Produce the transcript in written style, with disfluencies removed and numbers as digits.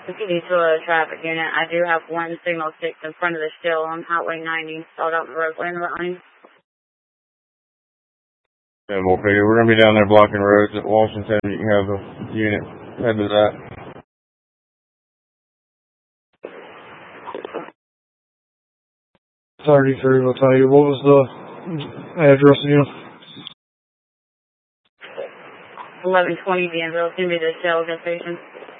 to a traffic unit. I do have one signal 6 in front of the still on Highway 90, stalled out in the roadway in the line. Yeah, we'll figure. We're going to be down there blocking roads at Washington. You can have the unit head to that. .33 will tell you. What was the address again? 1120 Danville. It's going to be the shell gas station.